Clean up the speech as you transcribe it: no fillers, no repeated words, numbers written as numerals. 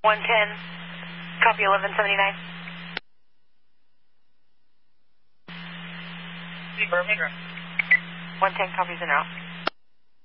110, copy 1179. Birmingham. 110 copies in route.